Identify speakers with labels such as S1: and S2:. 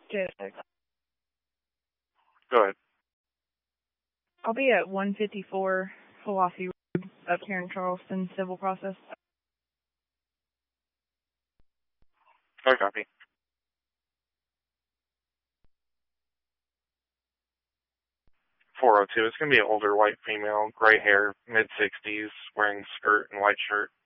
S1: JSX.
S2: Go ahead.
S1: I'll be at 154 Philosophy Road up here in Charleston, civil process.
S2: I copy. 402. It's going to be an older white female, gray hair, mid-60s, wearing skirt and white shirt.